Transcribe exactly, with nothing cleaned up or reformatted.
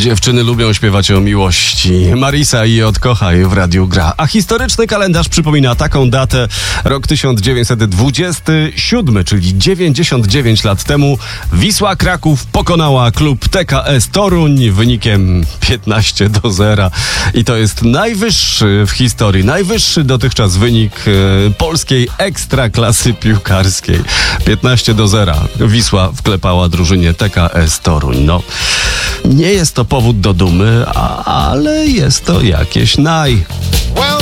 Dziewczyny lubią śpiewać o miłości. Marisa i Odkochaj w radiu gra. A historyczny kalendarz przypomina taką datę. Rok tysiąc dziewięćset dwudziesty siódmy, czyli dziewięćdziesiąt dziewięć lat temu, Wisła Kraków pokonała klub T K S Toruń wynikiem piętnaście do zera. I to jest najwyższy w historii, najwyższy dotychczas wynik e, polskiej ekstraklasy piłkarskiej. piętnaście do zera. Wisła wklepała drużynie T K S Toruń. No, nie jest to powód do dumy, a, ale jest to jakieś naj. Well,